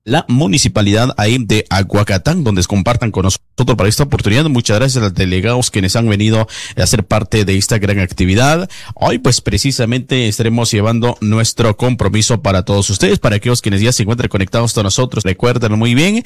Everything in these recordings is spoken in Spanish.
la municipalidad ahí de Aguacatán, donde compartan con nosotros para esta oportunidad. Muchas gracias a los delegados quienes han venido a ser parte de esta gran actividad. Hoy pues precisamente estaremos llevando nuestro compromiso para todos ustedes, para aquellos quienes ya se encuentran conectados con nosotros. Recuerden muy bien,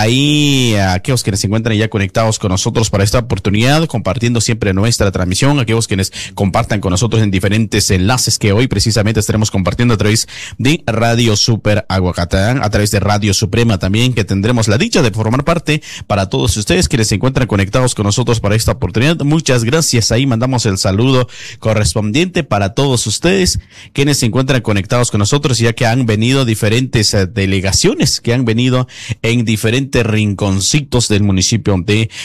ahí aquellos quienes se encuentran ya conectados con nosotros para esta oportunidad, compartiendo siempre nuestra transmisión, aquellos quienes compartan con nosotros en diferentes enlaces que hoy precisamente estaremos compartiendo a través de Radio Super Aguacatán, a través de Radio Suprema también, que tendremos la dicha de formar parte para todos ustedes quienes se encuentran conectados con nosotros para esta oportunidad. Muchas gracias. Ahí mandamos el saludo correspondiente para todos ustedes quienes se encuentran conectados con nosotros, ya que han venido diferentes delegaciones que han venido en diferentes rinconcitos del municipio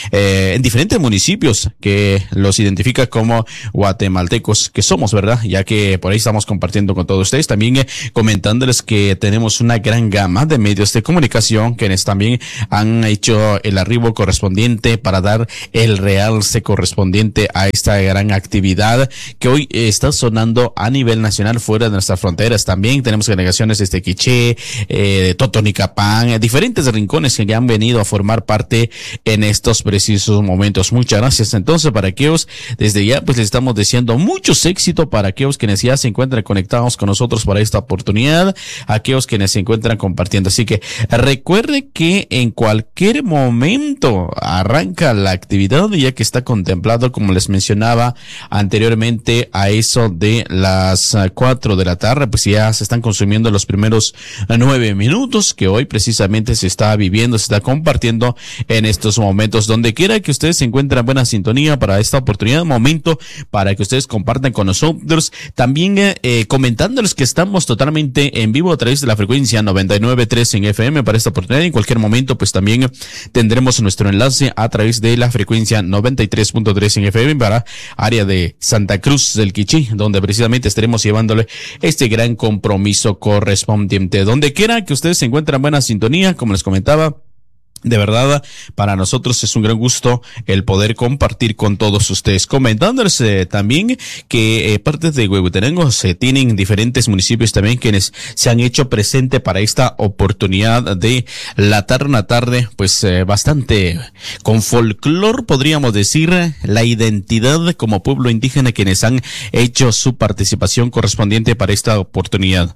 en diferentes municipios que los identifica como guatemaltecos que somos, ¿verdad? Ya que por ahí estamos compartiendo con todos ustedes, también comentándoles que tenemos una gran gama de medios de comunicación quienes también han hecho el arribo correspondiente para dar el realce correspondiente a esta gran actividad que hoy está sonando a nivel nacional fuera de nuestras fronteras. También tenemos delegaciones desde Quiché, de Totonicapán, diferentes rincones que ya han venido a formar parte en estos precisos momentos. Muchas gracias. Entonces, para aquellos, desde ya pues les estamos deseando muchos éxito para aquellos quienes ya se encuentran conectados con nosotros para esta oportunidad, aquellos quienes se encuentran compartiendo. Así que recuerde que en cualquier momento arranca la actividad, ya que está contemplado, como les mencionaba anteriormente, a eso de las 4 de la tarde, pues ya se están consumiendo los primeros 9 minutos que hoy precisamente se está viviendo, se está compartiendo en estos momentos. Donde quiera que ustedes se encuentren en buena sintonía para esta oportunidad, momento para que ustedes compartan con nosotros, también comentándoles que estamos totalmente en vivo a través de la frecuencia 99.3 en FM para esta oportunidad. En cualquier momento pues también tendremos nuestro enlace a través de la frecuencia 93.3 en FM para área de Santa Cruz del Quiché, donde precisamente estaremos llevándole este gran compromiso correspondiente. Donde quiera que ustedes se encuentren en buena sintonía, como les comentaba, de verdad, para nosotros es un gran gusto el poder compartir con todos ustedes, comentándoles también que partes de Huehuetenango se tienen diferentes municipios también quienes se han hecho presente para esta oportunidad de la tarde, pues bastante con folclor, podríamos decir, la identidad como pueblo indígena quienes han hecho su participación correspondiente para esta oportunidad.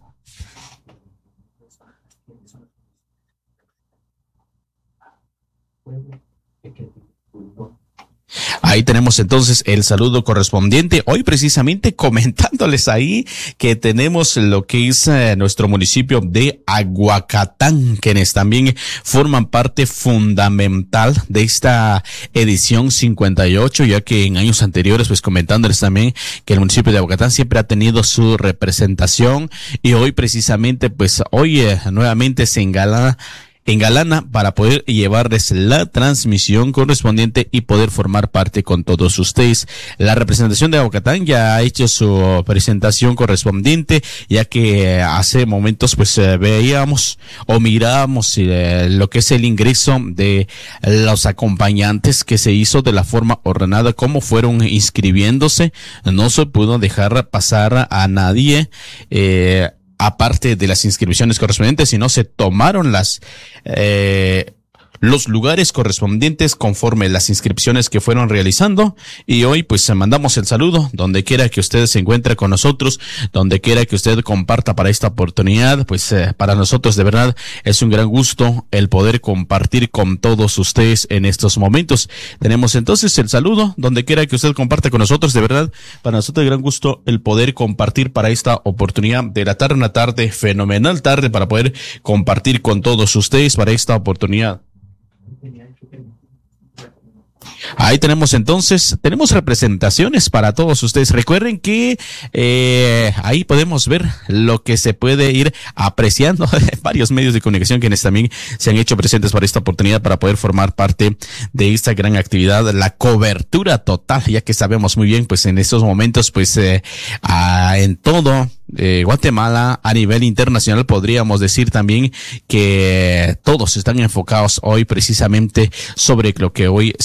Ahí tenemos entonces el saludo correspondiente. Hoy precisamente comentándoles ahí que tenemos lo que es nuestro municipio de Aguacatán, quienes también forman parte fundamental de esta edición 58, ya que en años anteriores pues comentándoles también que el municipio de Aguacatán siempre ha tenido su representación y hoy precisamente pues hoy nuevamente se engalana para poder llevarles la transmisión correspondiente y poder formar parte con todos ustedes. La representación de Aguacatán ya ha hecho su presentación correspondiente, ya que hace momentos pues veíamos o mirábamos lo que es el ingreso de los acompañantes que se hizo de la forma ordenada, como fueron inscribiéndose. No se pudo dejar pasar a nadie, aparte de las inscripciones correspondientes, sino se tomaron los lugares correspondientes conforme las inscripciones que fueron realizando. Y hoy pues mandamos el saludo donde quiera que usted se encuentre con nosotros, donde quiera que usted comparta para esta oportunidad. Pues para nosotros de verdad es un gran gusto el poder compartir con todos ustedes en estos momentos. Tenemos entonces el saludo donde quiera que usted comparte con nosotros. De verdad, para nosotros es gran gusto el poder compartir para esta oportunidad de la tarde, una tarde fenomenal tarde para poder compartir con todos ustedes para esta oportunidad. Ahí tenemos entonces, tenemos representaciones para todos ustedes. Recuerden que ahí podemos ver lo que se puede ir apreciando varios medios de comunicación quienes también se han hecho presentes para esta oportunidad para poder formar parte de esta gran actividad, la cobertura total, ya que sabemos muy bien pues en estos momentos pues en todo Guatemala, a nivel internacional podríamos decir también que todos están enfocados hoy precisamente sobre lo que hoy se estará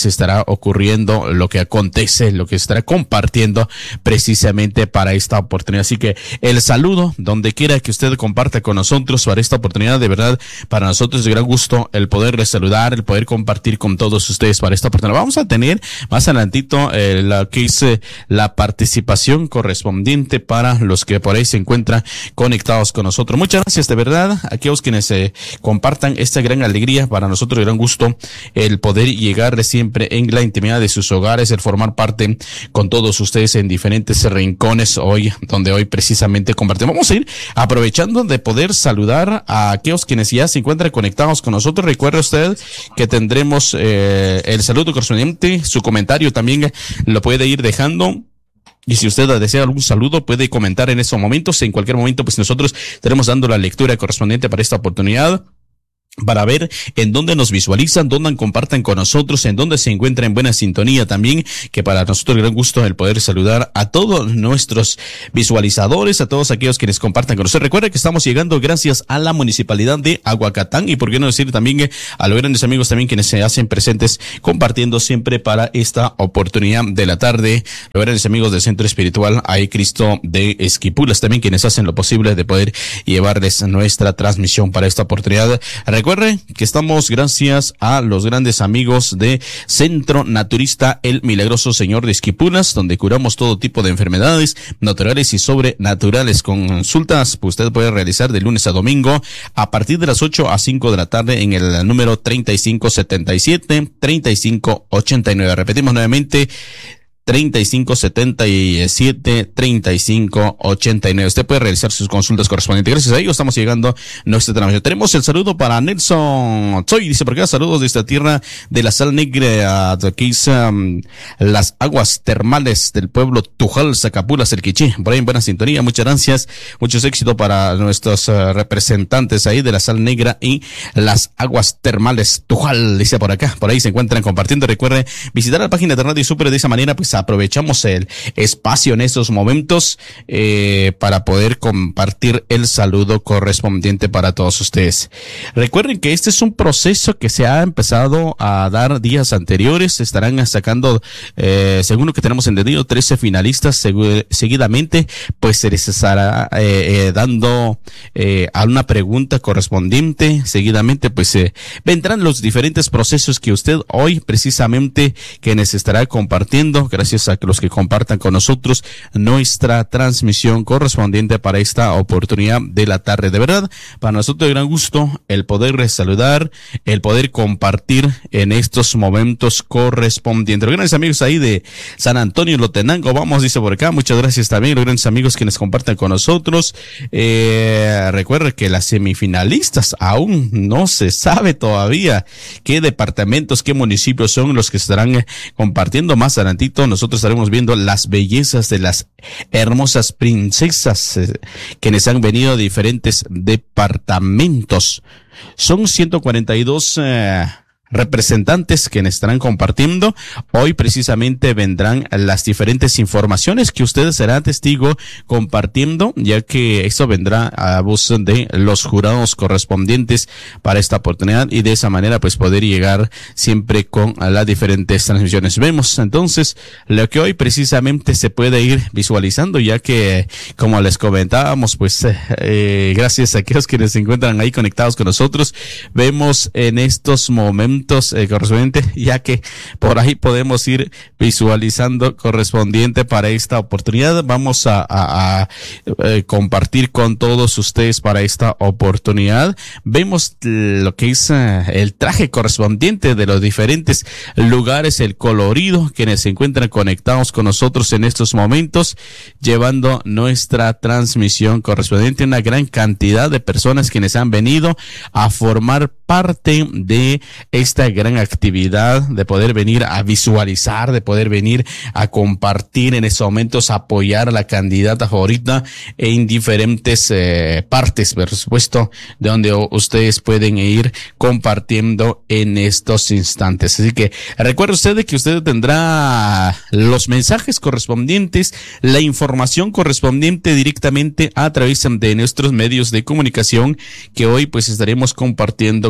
ocurriendo, lo que acontece, lo que estará compartiendo precisamente para esta oportunidad. Así que el saludo, donde quiera que usted comparta con nosotros para esta oportunidad, de verdad, para nosotros es de gran gusto el poderles saludar, el poder compartir con todos ustedes para esta oportunidad. Vamos a tener más adelantito lo que es la participación correspondiente para los que por ahí se encuentran conectados con nosotros. Muchas gracias, de verdad, a aquellos quienes compartan esta gran alegría. Para nosotros, gran gusto el poder llegar siempre en la intimidad de sus hogares, el formar parte con todos ustedes en diferentes rincones hoy, donde hoy precisamente compartimos. Vamos a ir aprovechando de poder saludar a aquellos quienes ya se encuentran conectados con nosotros. Recuerde usted que tendremos el saludo correspondiente, su comentario también lo puede ir dejando. Y si usted desea algún saludo, puede comentar en esos momentos. En cualquier momento, pues nosotros estaremos dando la lectura correspondiente para esta oportunidad, para ver en dónde nos visualizan, dónde compartan con nosotros, en dónde se encuentra en buena sintonía también, que para nosotros es gran gusto el poder saludar a todos nuestros visualizadores, a todos aquellos quienes compartan con nosotros. Recuerda que estamos llegando gracias a la Municipalidad de Aguacatán y por qué no decir también a los grandes amigos también quienes se hacen presentes compartiendo siempre para esta oportunidad de la tarde. Los grandes amigos del Centro Espiritual Ay Cristo de Esquipulas también quienes hacen lo posible de poder llevarles nuestra transmisión para esta oportunidad. Recuerde que estamos gracias a los grandes amigos de Centro Naturista El Milagroso Señor de Esquipulas, donde curamos todo tipo de enfermedades naturales y sobrenaturales. Consultas pues usted puede realizar de lunes a domingo a partir de las 8 a 5 de la tarde en el número 3577-3589. Repetimos nuevamente, 3577-3589. Usted puede realizar sus consultas correspondientes. Gracias a ello estamos llegando a nuestra transmisión. Tenemos el saludo para Nelson Soy, dice por acá, saludos de esta tierra de la Sal Negra, que es las aguas termales del pueblo Tujal, Zacapulas, el Quiché. Por ahí en buena sintonía, muchas gracias, muchos éxitos para nuestros representantes ahí de la Sal Negra y las aguas termales Tujal, dice por acá. Por ahí se encuentran compartiendo. Recuerde visitar la página de Radio Super, de esa manera pues aprovechamos el espacio en estos momentos para poder compartir el saludo correspondiente para todos ustedes. Recuerden que este es un proceso que se ha empezado a dar días anteriores. Estarán sacando, según lo que tenemos entendido, 13 finalistas seguidamente, pues se les estará dando a una pregunta correspondiente. Seguidamente pues vendrán los diferentes procesos que usted hoy precisamente quienes estará compartiendo, gracias a los que compartan con nosotros nuestra transmisión correspondiente para esta oportunidad de la tarde. De verdad, para nosotros de gran gusto el poder saludar, el poder compartir en estos momentos correspondientes. Los grandes amigos ahí de San Antonio Lotenango, vamos, dice por acá, muchas gracias también los grandes amigos quienes compartan con nosotros. Recuerde que las semifinalistas aún no se sabe todavía qué departamentos, qué municipios son los que estarán compartiendo. Más adelantito nosotros estaremos viendo las bellezas de las hermosas princesas quienes han venido de diferentes departamentos. Son 142 representantes quienes estarán compartiendo. Hoy precisamente vendrán las diferentes informaciones que usted será testigo compartiendo, ya que eso vendrá a voz de los jurados correspondientes para esta oportunidad y de esa manera pues poder llegar siempre con las diferentes transmisiones. Vemos entonces lo que hoy precisamente se puede ir visualizando, ya que como les comentábamos pues gracias a aquellos quienes se encuentran ahí conectados con nosotros, vemos en estos momentos correspondiente, ya que por ahí podemos ir visualizando correspondiente para esta oportunidad. Vamos a compartir con todos ustedes para esta oportunidad. Vemos lo que es el traje correspondiente de los diferentes lugares, el colorido, quienes se encuentran conectados con nosotros en estos momentos, llevando nuestra transmisión correspondiente. Una gran cantidad de personas quienes han venido a formar parte de esta gran actividad, de poder venir a visualizar, de poder venir a compartir en estos momentos, apoyar a la candidata favorita en diferentes partes, por supuesto, de donde ustedes pueden ir compartiendo en estos instantes. Así que recuerde usted que usted tendrá los mensajes correspondientes, la información correspondiente directamente a través de nuestros medios de comunicación que hoy pues estaremos compartiendo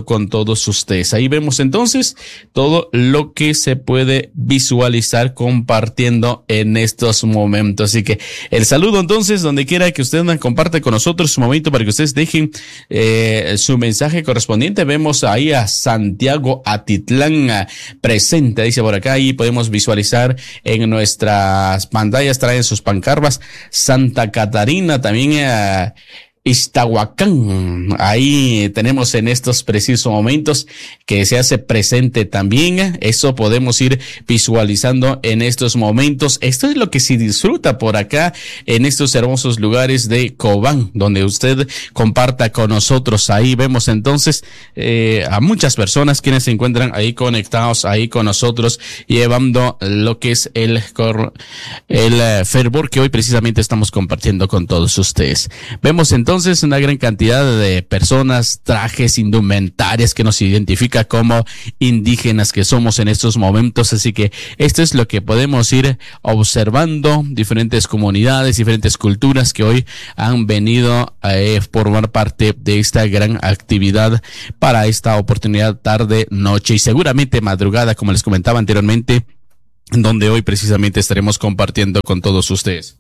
con todos ustedes. Ahí vemos entonces todo lo que se puede visualizar compartiendo en estos momentos. Así que el saludo entonces, donde quiera que usted comparte con nosotros su momento para que ustedes dejen su mensaje correspondiente. Vemos ahí a Santiago Atitlán presente, dice por acá, y podemos visualizar en nuestras pantallas, traen sus pancarvas. Santa Catarina también, Iztahuacán, ahí tenemos en estos precisos momentos que se hace presente también. Eso podemos ir visualizando en estos momentos. Esto es lo que se disfruta por acá en estos hermosos lugares de Cobán, donde usted comparta con nosotros. Ahí vemos entonces a muchas personas quienes se encuentran ahí conectados ahí con nosotros, llevando lo que es el fervor que hoy precisamente estamos compartiendo con todos ustedes. Vemos entonces una gran cantidad de personas, trajes, indumentarias que nos identifica como indígenas que somos en estos momentos. Así que esto es lo que podemos ir observando, diferentes comunidades, diferentes culturas que hoy han venido a formar parte de esta gran actividad para esta oportunidad tarde, noche y seguramente madrugada, como les comentaba anteriormente, donde hoy precisamente estaremos compartiendo con todos ustedes.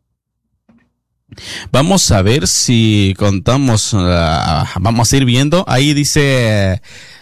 Vamos a ver si contamos, vamos a ir viendo, ahí dice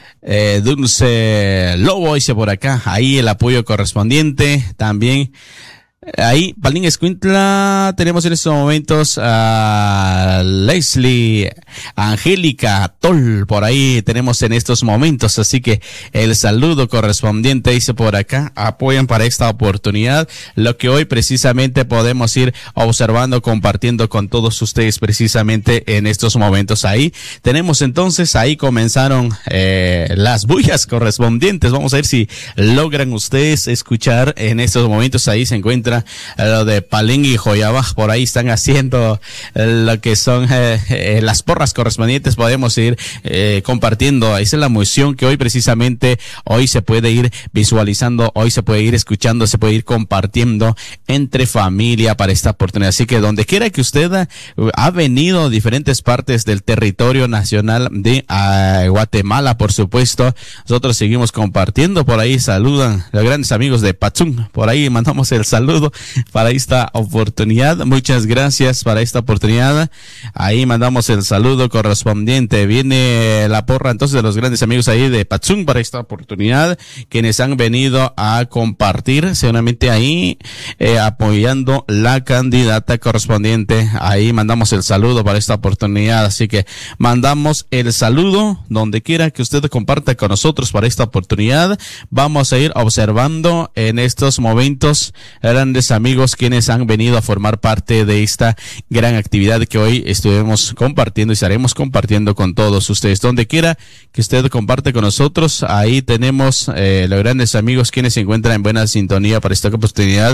Dulce Lobo, dice por acá, ahí el apoyo correspondiente, también ahí, Palín Escuintla, tenemos en estos momentos a Leslie, Angélica, Tol, por ahí tenemos en estos momentos, así que el saludo correspondiente dice por acá, apoyan para esta oportunidad, lo que hoy precisamente podemos ir observando, compartiendo con todos ustedes precisamente en estos momentos. Ahí tenemos entonces, ahí comenzaron las bullas correspondientes, vamos a ver si logran ustedes escuchar en estos momentos. Ahí se encuentra lo de Palín y Joyaba, por ahí están haciendo lo que son las porras correspondientes. Podemos ir compartiendo, esa es la emoción que hoy precisamente hoy se puede ir visualizando, hoy se puede ir escuchando, se puede ir compartiendo entre familia para esta oportunidad. Así que donde quiera que usted ha venido, diferentes partes del territorio nacional de Guatemala, por supuesto, nosotros seguimos compartiendo. Por ahí saludan los grandes amigos de Patzún, por ahí mandamos el saludo para esta oportunidad. Muchas gracias para esta oportunidad. Ahí mandamos el saludo correspondiente. Viene la porra entonces de los grandes amigos ahí de Patzún para esta oportunidad, quienes han venido a compartir seguramente ahí apoyando la candidata correspondiente. Ahí mandamos el saludo para esta oportunidad. Así que mandamos el saludo donde quiera que usted comparta con nosotros para esta oportunidad. Vamos a ir observando en estos momentos grandes amigos quienes han venido a formar parte de esta gran actividad que hoy estuvimos compartiendo y estaremos compartiendo con todos ustedes. Donde quiera que usted comparte con nosotros, ahí tenemos los grandes amigos quienes se encuentran en buena sintonía para esta oportunidad.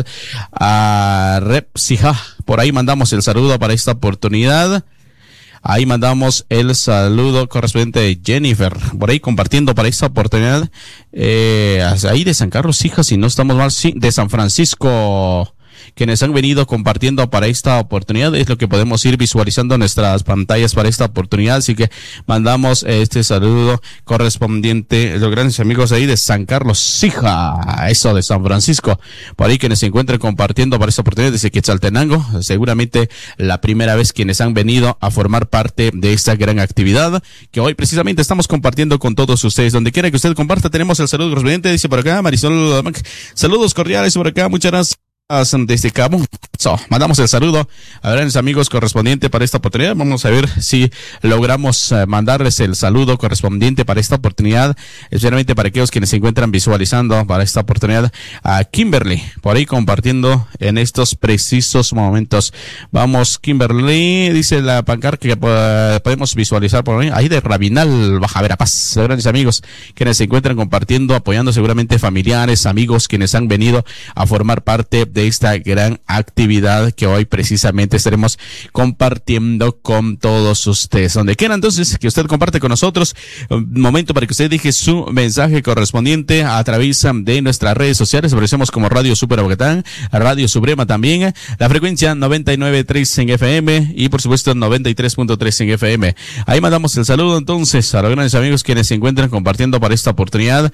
A Repsija, por ahí mandamos el saludo para esta oportunidad. Ahí mandamos el saludo correspondiente de Jennifer, por ahí compartiendo para esta oportunidad, ahí de San Carlos, hijas, si no estamos mal, sí, de San Francisco, quienes han venido compartiendo para esta oportunidad, es lo que podemos ir visualizando en nuestras pantallas para esta oportunidad. Así que mandamos este saludo correspondiente, los grandes amigos ahí de San Carlos, Sija, eso de San Francisco, por ahí quienes se encuentran compartiendo para esta oportunidad desde Quetzaltenango, seguramente la primera vez quienes han venido a formar parte de esta gran actividad que hoy precisamente estamos compartiendo con todos ustedes. Donde quiera que usted comparta, tenemos el saludo correspondiente, dice por acá Marisol, saludos cordiales por acá, muchas gracias. Desde Cabo. Mandamos el saludo a grandes amigos correspondiente para esta oportunidad. Vamos a ver si logramos mandarles el saludo correspondiente para esta oportunidad, especialmente para aquellos quienes se encuentran visualizando para esta oportunidad. A Kimberly, por ahí compartiendo en estos precisos momentos. Vamos, Kimberly, dice la pancarta que podemos visualizar por ahí de Rabinal, Baja Verapaz. Grandes amigos quienes se encuentran compartiendo, apoyando seguramente familiares, amigos quienes han venido a formar parte de esta gran actividad que hoy precisamente estaremos compartiendo con todos ustedes. Donde quiera entonces que usted comparte con nosotros, un momento para que usted deje su mensaje correspondiente a través de nuestras redes sociales. Aparecemos como Radio Super Bogotá, Radio Suprema también, la frecuencia 99.3 en FM y por supuesto 93.3 en FM. Ahí mandamos el saludo entonces a los grandes amigos quienes se encuentran compartiendo para esta oportunidad.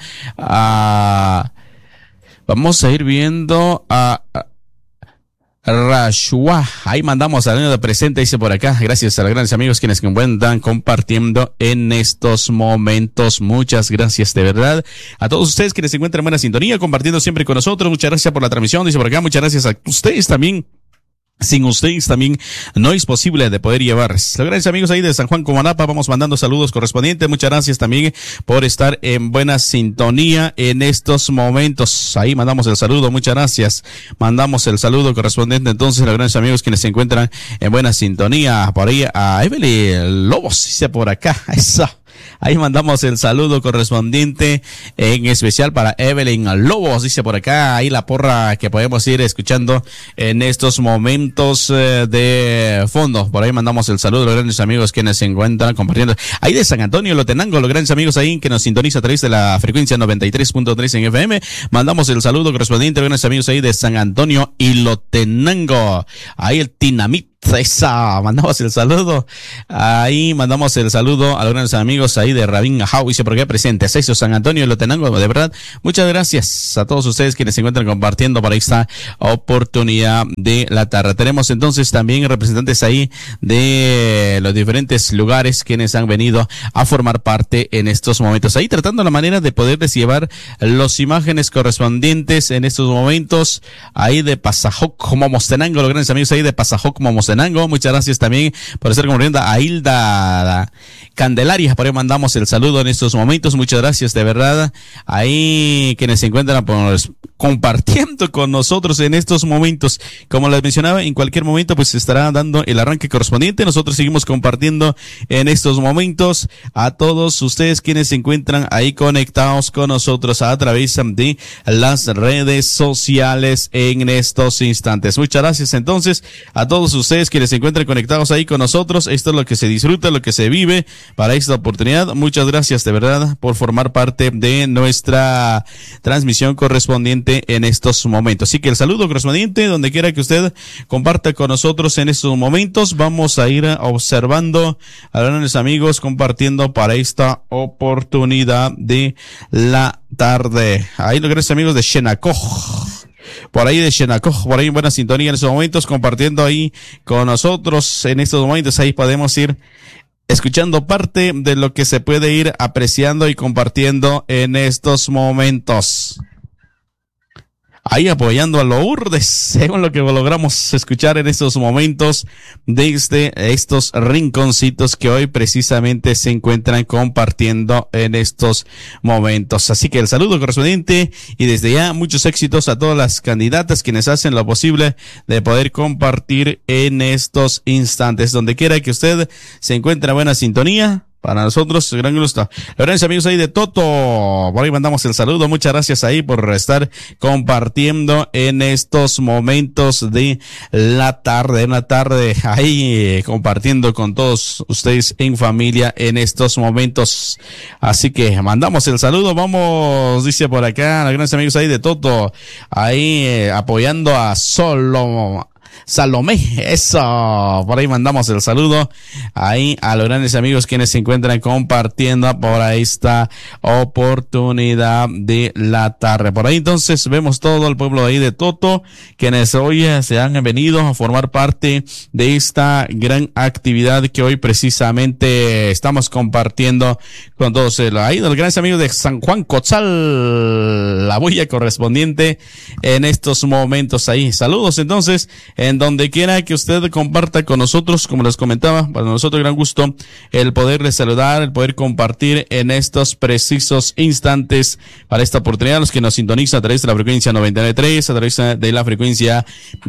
Vamos a ir viendo a Rashua, ahí mandamos saludo de presente, dice por acá, gracias a los grandes amigos quienes se encuentran compartiendo en estos momentos, muchas gracias de verdad, a todos ustedes quienes se encuentran en buena sintonía, compartiendo siempre con nosotros, muchas gracias por la transmisión, dice por acá, muchas gracias a ustedes también. Sin ustedes también no es posible de poder llevar. Los grandes amigos ahí de San Juan Comanapa, vamos mandando saludos correspondientes. Muchas gracias también por estar en buena sintonía en estos momentos. Ahí mandamos el saludo, muchas gracias. Mandamos el saludo correspondiente entonces a los grandes amigos quienes se encuentran en buena sintonía. Por ahí a Evelyn Lobos, dice por acá, eso. Ahí mandamos el saludo correspondiente en especial para Evelyn Lobos, dice por acá, ahí la porra que podemos ir escuchando en estos momentos de fondo. Por ahí mandamos el saludo a los grandes amigos quienes se encuentran compartiendo. Ahí de San Antonio, Lotenango, los grandes amigos ahí que nos sintonizan a través de la frecuencia 93.3 en FM. Mandamos el saludo correspondiente a los grandes amigos ahí de San Antonio y Lotenango. Ahí el Tinamit. Esa, mandamos el saludo. Ahí mandamos el saludo a los grandes amigos ahí de Rabín Ajau, dice por qué presente. Sexo San Antonio y Lotenango, de verdad. Muchas gracias a todos ustedes quienes se encuentran compartiendo para esta oportunidad de la tarde. Tenemos entonces también representantes ahí de los diferentes lugares quienes han venido a formar parte en estos momentos. Ahí tratando la manera de poderles llevar las imágenes correspondientes en estos momentos. Ahí de Pasajoc como Mostenango, los grandes amigos ahí de Pasajoc como Mostenango. Muchas gracias también por estar compartiendo a Hilda Candelaria, por ahí mandamos el saludo en estos momentos, muchas gracias de verdad, ahí quienes se encuentran pues, compartiendo con nosotros en estos momentos, como les mencionaba, en cualquier momento pues se estará dando el arranque correspondiente, nosotros seguimos compartiendo en estos momentos a todos ustedes quienes se encuentran ahí conectados con nosotros a través de las redes sociales en estos instantes. Muchas gracias entonces a todos ustedes quienes se encuentran conectados ahí con nosotros. Esto es lo que se disfruta, lo que se vive para esta oportunidad. Muchas gracias de verdad por formar parte de nuestra transmisión correspondiente en estos momentos. Así que el saludo correspondiente donde quiera que usted comparta con nosotros en estos momentos. Vamos a ir observando a los grandes amigos compartiendo para esta oportunidad de la tarde. Ahí los grandes amigos de Xenacoj. Por ahí de Xenacoj, por ahí en buena sintonía en estos momentos, compartiendo ahí con nosotros en estos momentos, ahí podemos ir escuchando parte de lo que se puede ir apreciando y compartiendo en estos momentos. Ahí apoyando a Lourdes, según lo que logramos escuchar en estos momentos desde estos rinconcitos que hoy precisamente se encuentran compartiendo en estos momentos. Así que el saludo correspondiente y desde ya muchos éxitos a todas las candidatas quienes hacen lo posible de poder compartir en estos instantes. Donde quiera que usted se encuentre en buena sintonía. Para nosotros, gran gusto. Los grandes amigos ahí de Toto, por ahí mandamos el saludo. Muchas gracias ahí por estar compartiendo en estos momentos de la tarde, ahí compartiendo con todos ustedes en familia en estos momentos. Así que mandamos el saludo. Vamos, dice por acá, los grandes amigos ahí de Toto, ahí apoyando a Salomé, eso, por ahí mandamos el saludo ahí a los grandes amigos quienes se encuentran compartiendo por esta oportunidad de la tarde. Por ahí entonces vemos todo el pueblo ahí de Toto quienes hoy se han venido a formar parte de esta gran actividad que hoy precisamente estamos compartiendo con todos ahí los grandes amigos de San Juan Cotzal, la bulla correspondiente en estos momentos ahí. Saludos entonces en donde quiera que usted comparta con nosotros, como les comentaba, para nosotros gran gusto el poderles saludar, el poder compartir en estos precisos instantes para esta oportunidad, los que nos sintonizan a través de la frecuencia 93, a través de la frecuencia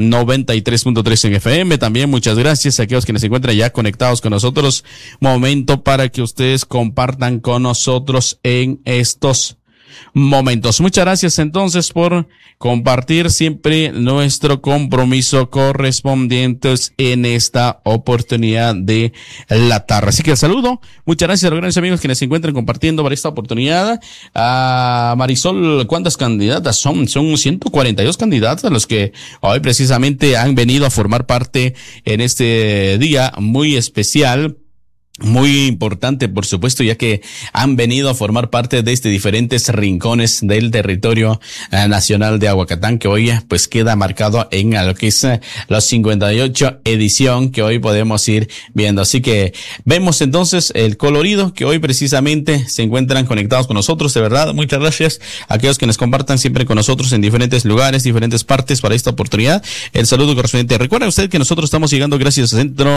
93.3 en FM, también muchas gracias a aquellos que se encuentran ya conectados con nosotros, momento para que ustedes compartan con nosotros en estos momentos. Muchas gracias entonces por compartir siempre nuestro compromiso correspondientes en esta oportunidad de la tarde. Así que el saludo, muchas gracias a los grandes amigos quienes se encuentran compartiendo para esta oportunidad. A Marisol, ¿cuántas candidatas son? Son 142 candidatas los que hoy precisamente han venido a formar parte en este día muy especial. Muy importante, por supuesto, ya que han venido a formar parte de diferentes rincones del territorio nacional de Aguacatán, que hoy pues queda marcado en lo que es la 58 edición que hoy podemos ir viendo. Así que vemos entonces el colorido que hoy precisamente se encuentran conectados con nosotros. De verdad, muchas gracias a aquellos que nos compartan siempre con nosotros en diferentes lugares, diferentes partes para esta oportunidad. El saludo correspondiente. Recuerda usted que nosotros estamos llegando gracias al Centro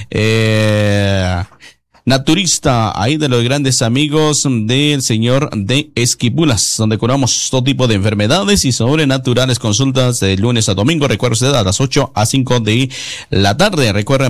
Naturista, ahí de los grandes amigos del señor de Esquipulas, donde curamos todo tipo de enfermedades y sobrenaturales. Consultas de lunes a domingo. Recuerda usted a las 8 a 5 de la tarde. Recuerda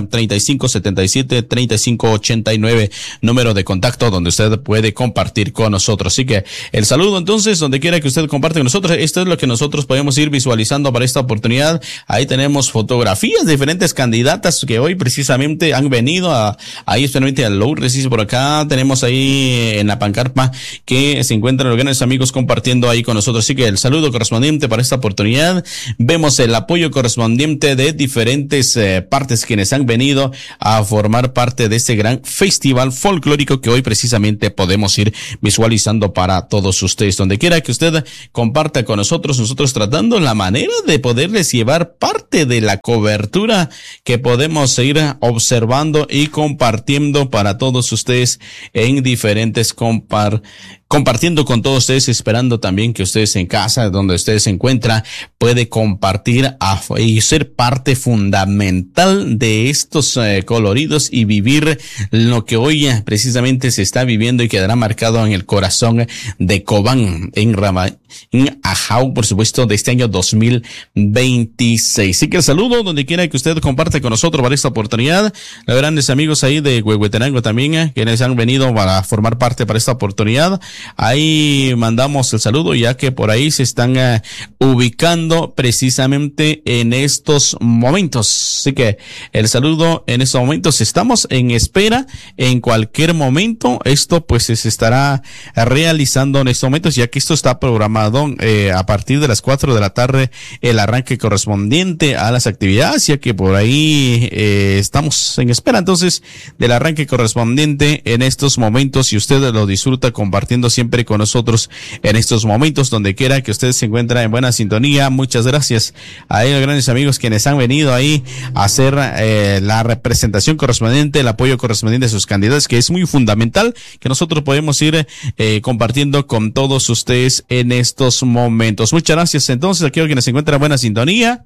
3577-3589, número de contacto donde usted puede compartir con nosotros. Así que el saludo entonces, donde quiera que usted comparte con nosotros. Esto es lo que nosotros podemos ir visualizando para esta oportunidad. Ahí tenemos fotografías de diferentes candidatas que hoy precisamente han venido ahí especialmente al Reciso por acá. Tenemos ahí en la pancarpa que se encuentran los grandes amigos compartiendo ahí con nosotros. Así que el saludo correspondiente para esta oportunidad. Vemos el apoyo correspondiente de diferentes partes quienes han venido a formar parte de este gran festival folclórico que hoy precisamente podemos ir visualizando para todos ustedes. Donde quiera que usted comparta con nosotros tratando la manera de poderles llevar parte de la cobertura que podemos ir observando y compartiendo para todos ustedes en diferentes compartiendo con todos ustedes, esperando también que ustedes en casa, donde ustedes se encuentran, puede compartir y ser parte fundamental de estos coloridos y vivir lo que hoy precisamente se está viviendo y quedará marcado en el corazón de Cobán, en Ajau, por supuesto, de este año 2026. Así que el saludo donde quiera que usted comparte con nosotros para esta oportunidad. Los grandes amigos ahí de Huehuetenango también, quienes han venido para formar parte para esta oportunidad. Ahí mandamos el saludo, ya que por ahí se están ubicando precisamente en estos momentos. Así que el saludo en estos momentos. Estamos en espera. En cualquier momento esto pues se estará realizando en estos momentos, ya que esto está programado a partir de las 4 de la tarde, el arranque correspondiente a las actividades, ya que por ahí estamos en espera entonces del arranque correspondiente en estos momentos, y usted lo disfruta compartiendo siempre con nosotros en estos momentos, donde quiera que usted se encuentre en buena sintonía. Muchas gracias a ellos, grandes amigos, quienes han venido ahí a hacer la representación correspondiente, el apoyo correspondiente a sus candidatos, que es muy fundamental que nosotros podemos ir compartiendo con todos ustedes en estos momentos. Muchas gracias entonces a aquellos quienes se encuentran en buena sintonía.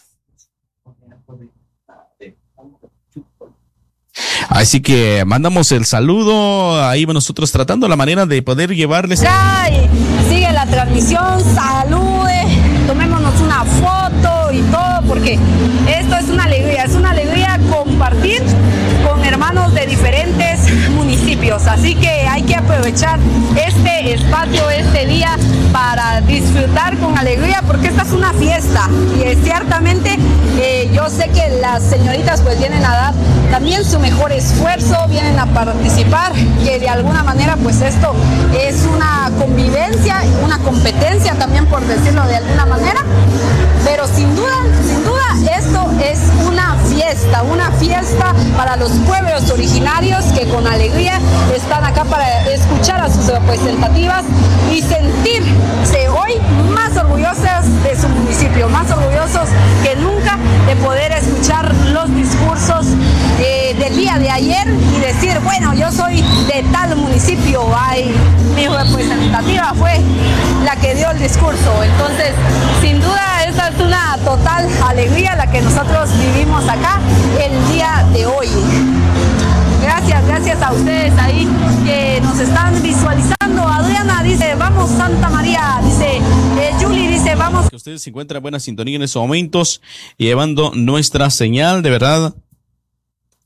Así que mandamos el saludo ahí nosotros tratando la manera de poder llevarles. Ay, sigue la transmisión, salude, tomémonos una foto y todo, porque esto es una alegría compartir con hermanos de diferentes municipios. Así que hay que aprovechar este espacio, este día, para disfrutar con alegría, porque esta es una fiesta y ciertamente yo sé que las señoritas pues vienen a dar también su mejor esfuerzo, vienen a participar, que de alguna manera pues esto es una convivencia, una competencia también, por decirlo de alguna manera, pero sin duda esto es una fiesta para los pueblos originarios que con alegría están acá para escuchar a sus representativas y sentirse hoy más orgullosas de su municipio, más orgullosos que nunca de poder escuchar los discursos del día de ayer y decir, bueno, yo soy de tal municipio, mi representativa fue la que dio el discurso. Entonces, sin duda, esta es una total alegría la que nosotros vivimos acá el día de hoy. Gracias a ustedes ahí que nos están visualizando. Adriana dice, vamos Santa María, dice Julie, dice, vamos. Que ustedes se encuentran en buena sintonía en estos momentos, llevando nuestra señal, de verdad.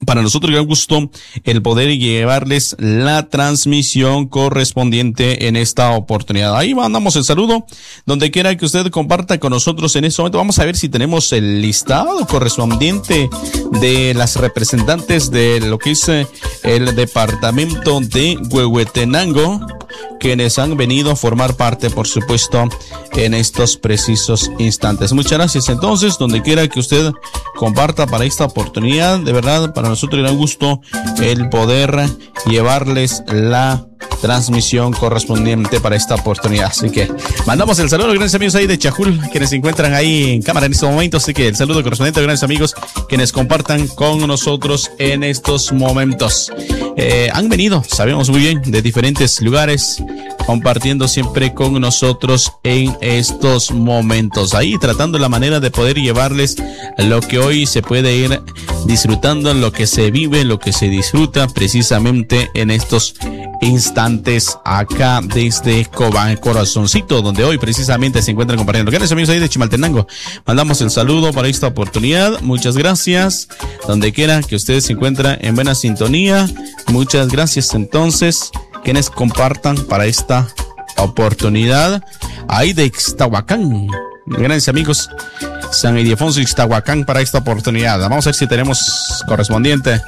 Para nosotros gran gusto el poder llevarles la transmisión correspondiente en esta oportunidad. Ahí mandamos el saludo, donde quiera que usted comparta con nosotros en este momento. Vamos a ver si tenemos el listado correspondiente de las representantes de lo que es el departamento de Huehuetenango, quienes han venido a formar parte, por supuesto, en estos precisos instantes. Muchas gracias. Entonces, donde quiera que usted comparta para esta oportunidad, de verdad, para nosotros gran gusto el poder llevarles la transmisión correspondiente para esta oportunidad. Así que mandamos el saludo a los grandes amigos ahí de Chajul, quienes se encuentran ahí en cámara en estos momentos. Así que el saludo correspondiente a los grandes amigos quienes compartan con nosotros en estos momentos. Han venido, sabemos muy bien, de diferentes lugares, compartiendo siempre con nosotros en estos momentos. Ahí tratando la manera de poder llevarles lo que hoy se puede ir disfrutando, lo que se vive, lo que se disfruta precisamente en estos instantes acá desde Cobán, Corazoncito, donde hoy precisamente se encuentran compartiendo. Grandes amigos ahí de Chimaltenango, mandamos el saludo para esta oportunidad. Muchas gracias, donde quiera que ustedes se encuentran en buena sintonía. Muchas gracias entonces, quienes compartan para esta oportunidad. Ahí de Ixtahuacán, grandes amigos, San Ildefonso y Ixtahuacán para esta oportunidad. Vamos a ver si tenemos correspondiente.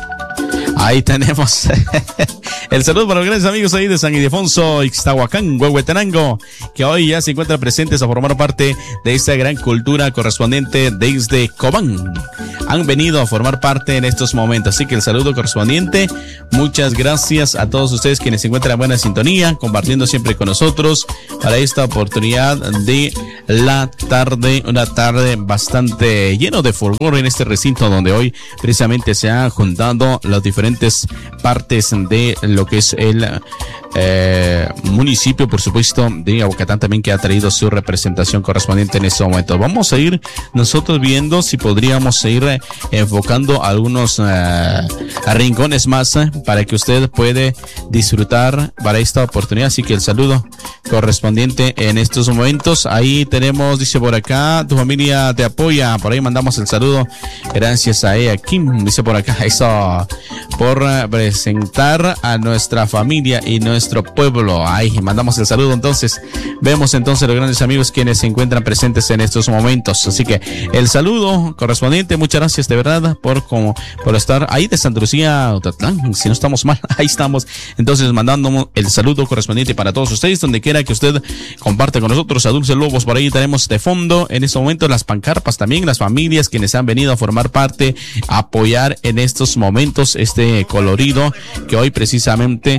Ahí tenemos el saludo para los grandes amigos ahí de San Ildefonso, Ixtahuacán, Huehuetenango, que hoy ya se encuentran presentes a formar parte de esta gran cultura correspondiente desde Cobán. Han venido a formar parte en estos momentos, así que el saludo correspondiente. Muchas gracias a todos ustedes quienes se encuentran en buena sintonía, compartiendo siempre con nosotros para esta oportunidad de la tarde, una tarde bastante lleno de folclore en este recinto donde hoy precisamente se han juntado las diferentes partes de lo que es el municipio, por supuesto, de Aguacatán también, que ha traído su representación correspondiente en este momento. Vamos a ir nosotros viendo si podríamos ir enfocando algunos rincones más para que usted puede disfrutar para esta oportunidad. Así que el saludo correspondiente en estos momentos. Ahí tenemos, dice por acá, tu familia te apoya. Por ahí mandamos el saludo. Gracias a ella, Kim, dice por acá, eso, por presentar a nuestra familia y nuestro pueblo. Ahí mandamos el saludo. Entonces vemos entonces los grandes amigos quienes se encuentran presentes en estos momentos. Así que el saludo correspondiente. Muchas gracias de verdad por estar ahí de Santa Lucía, Otatlán, si no estamos mal, ahí estamos. Entonces mandando el saludo correspondiente para todos ustedes, donde quiera que usted comparte con nosotros. A Dulce Lobos por ahí tenemos de fondo en este momento, las pancarpas también, las familias quienes han venido a formar parte, a apoyar en estos momentos este colorido que hoy precisamente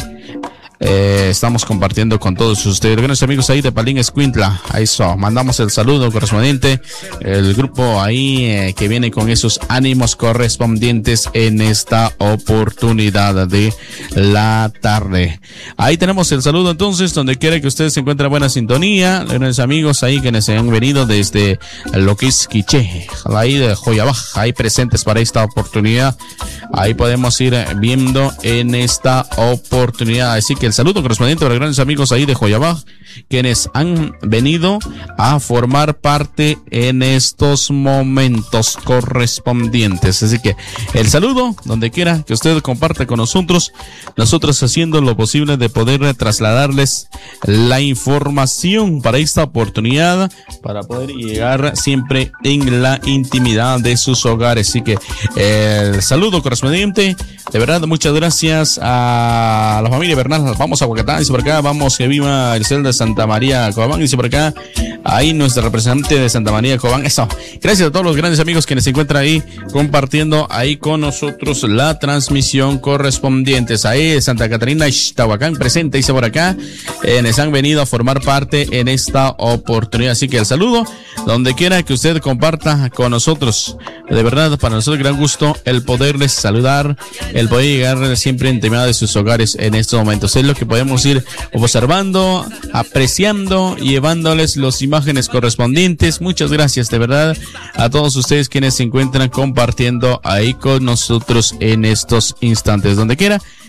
estamos compartiendo con todos ustedes. Buenos amigos ahí de Palín Escuintla, a eso mandamos el saludo correspondiente, el grupo ahí que viene con esos ánimos correspondientes en esta oportunidad de la tarde. Ahí tenemos el saludo entonces, donde quiera que ustedes se encuentren en buena sintonía. Buenos amigos ahí quienes se han venido desde lo que es Quiché, ahí de Joyabaj, ahí presentes para esta oportunidad. Ahí podemos ir viendo en esta oportunidad. Así que el saludo correspondiente a los grandes amigos ahí de Joyabaj, quienes han venido a formar parte en estos momentos correspondientes. Así que el saludo, donde quiera que usted comparte con nosotros haciendo lo posible de poder trasladarles la información para esta oportunidad, para poder llegar siempre en la intimidad de sus hogares. Así que el saludo correspondiente, de verdad, muchas gracias a la familia Bernal. Vamos a Huacatán, dice por acá, vamos, que viva el cel de Santa María Cobán, dice por acá, ahí nuestra representante de Santa María Cobán. Eso, gracias a todos los grandes amigos quienes se encuentran ahí compartiendo ahí con nosotros la transmisión correspondiente. Ahí Santa Catarina, Ixtahuacán presente, dice por acá, quienes han venido a formar parte en esta oportunidad. Así que el saludo, donde quiera que usted comparta con nosotros, de verdad, para nosotros gran gusto el poderles saludar, el poder llegar siempre en intimidad de sus hogares en estos momentos. Es lo que podemos ir observando, apreciando, llevándoles las imágenes correspondientes. Muchas gracias de verdad a todos ustedes quienes se encuentran compartiendo ahí con nosotros en estos instantes, donde quiera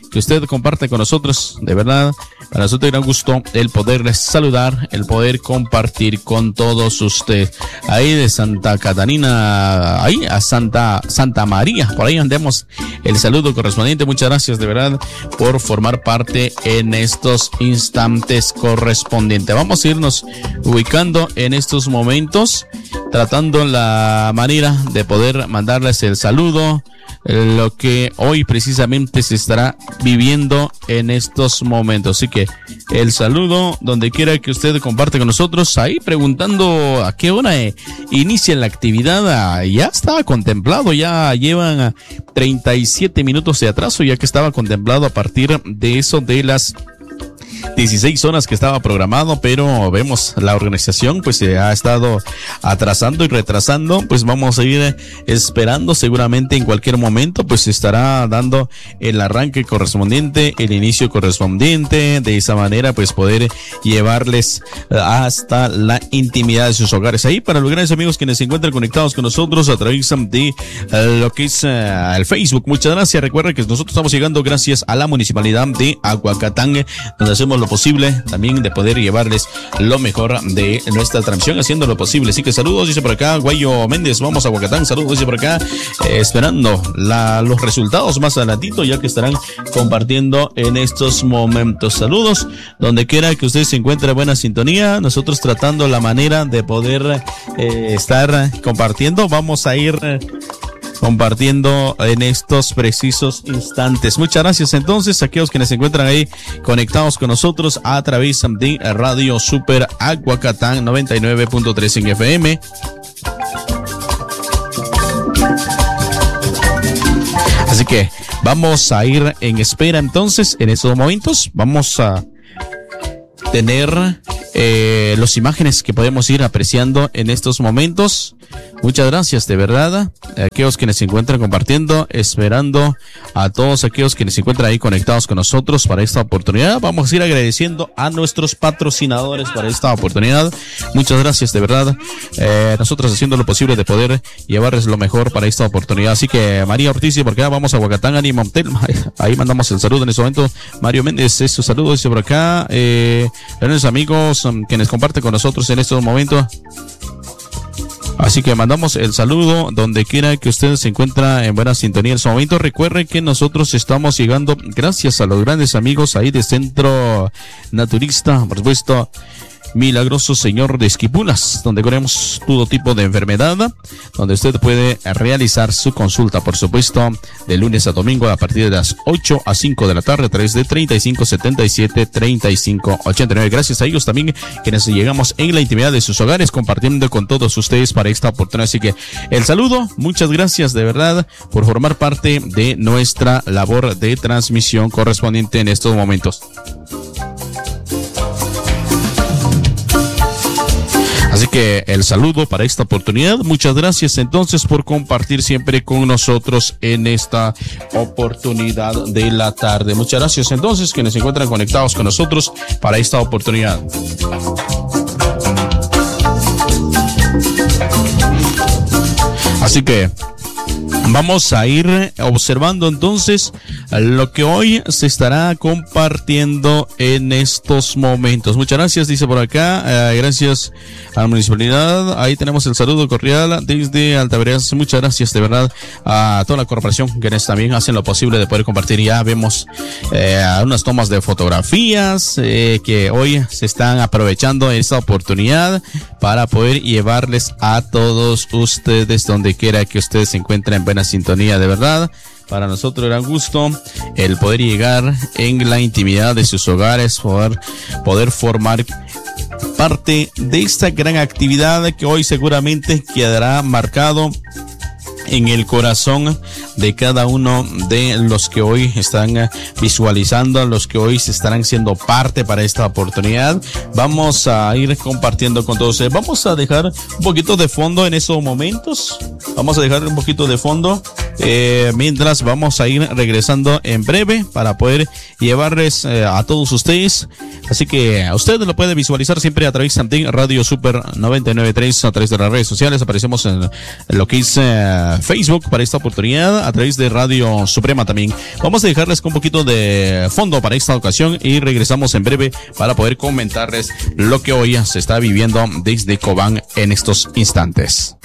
que usted comparte con nosotros. De verdad, para nosotros era un gusto el poderles saludar, el poder compartir con todos ustedes. Ahí de Santa Catarina, ahí a Santa María, por ahí andemos el saludo correspondiente. Muchas gracias de verdad por formar parte en estos instantes correspondientes. Vamos a irnos ubicando en estos momentos, tratando la manera de poder mandarles el saludo, lo que hoy precisamente se estará viviendo en estos momentos. Así que el saludo donde quiera que usted comparte con nosotros, ahí preguntando a qué hora inicia la actividad. Ya está contemplado, ya llevan 37 minutos de atraso, ya que estaba contemplado a partir de eso de las 16 horas que estaba programado, pero vemos la organización pues se ha estado atrasando y retrasando. Pues vamos a ir esperando, seguramente en cualquier momento pues se estará dando el arranque correspondiente, el inicio correspondiente, de esa manera pues poder llevarles hasta la intimidad de sus hogares. Ahí para los grandes amigos quienes se encuentran conectados con nosotros a través de lo que es el Facebook, muchas gracias. Recuerden que nosotros estamos llegando gracias a la municipalidad de Aguacatán, donde hacemos lo posible también de poder llevarles lo mejor de nuestra transmisión, haciendo lo posible. Así que saludos, dice por acá Guayo Méndez, vamos a Aguacatán, saludos, dice por acá, esperando los resultados más adelantito, ya que estarán compartiendo en estos momentos. Saludos, donde quiera que usted se encuentre, buena sintonía, nosotros tratando la manera de poder estar compartiendo. Vamos a ir compartiendo en estos precisos instantes. Muchas gracias entonces a aquellos quienes se encuentran ahí conectados con nosotros a través de Radio Super Aguacatán 99.3 en FM. Así que vamos a ir en espera entonces en estos momentos. Vamos a tener las imágenes que podemos ir apreciando en estos momentos. Muchas gracias de verdad a aquellos quienes se encuentran compartiendo, esperando a todos aquellos quienes se encuentran ahí conectados con nosotros para esta oportunidad. Vamos a ir agradeciendo a nuestros patrocinadores para esta oportunidad. Muchas gracias de verdad, nosotros haciendo lo posible de poder llevarles lo mejor para esta oportunidad. Así que María Ortiz, por acá vamos a Aguacatán, Ánimo Hotel, ahí mandamos el saludo en este momento. Mario Méndez, es su saludo, dice por acá, los amigos quienes comparten con nosotros en estos momentos. Así que mandamos el saludo donde quiera que usted se encuentra en buena sintonía en su momento. Recuerde que nosotros estamos llegando gracias a los grandes amigos ahí de Centro Naturista, por supuesto, Milagroso Señor de Esquipulas, donde tenemos todo tipo de enfermedad, donde usted puede realizar su consulta, por supuesto, de lunes a domingo a partir de las 8 a 5 de la tarde a través de 3577-3589. Gracias a ellos también quienes llegamos en la intimidad de sus hogares compartiendo con todos ustedes para esta oportunidad. Así que el saludo, muchas gracias de verdad por formar parte de nuestra labor de transmisión correspondiente en estos momentos. Así que el saludo para esta oportunidad. Muchas gracias entonces por compartir siempre con nosotros en esta oportunidad de la tarde. Muchas gracias entonces quienes se encuentran conectados con nosotros para esta oportunidad. Así que vamos a ir observando entonces lo que hoy se estará compartiendo en estos momentos. Muchas gracias, dice por acá, gracias a la municipalidad. Ahí tenemos el saludo cordial desde Altaveras. Muchas gracias de verdad a toda la corporación quienes también hacen lo posible de poder compartir. Ya vemos unas tomas de fotografías que hoy se están aprovechando esta oportunidad para poder llevarles a todos ustedes donde quiera que ustedes se encuentren en buena sintonía. De verdad, para nosotros era un gusto el poder llegar en la intimidad de sus hogares, poder formar parte de esta gran actividad que hoy seguramente quedará marcado en el corazón de cada uno de los que hoy están visualizando, los que hoy se estarán siendo parte para esta oportunidad. Vamos a ir compartiendo con todos ustedes. Vamos a dejar un poquito de fondo en esos momentos. Vamos a dejar un poquito de fondo mientras vamos a ir regresando en breve para poder llevarles a todos ustedes. Así que usted lo puede visualizar siempre a través de Radio Super 99.3, a través de las redes sociales. Aparecemos en lo que es Facebook para esta oportunidad, a través de Radio Suprema también. Vamos a dejarles con un poquito de fondo para esta ocasión y regresamos en breve para poder comentarles lo que hoy se está viviendo desde Cobán en estos instantes.